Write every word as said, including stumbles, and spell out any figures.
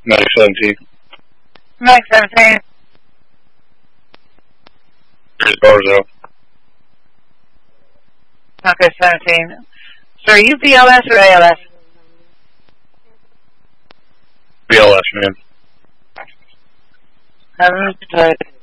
Medic seventeen. Medic seventeen. Here's Barzo. Okay, seventeen. So are you B L S or A L S? B L S, man. I'm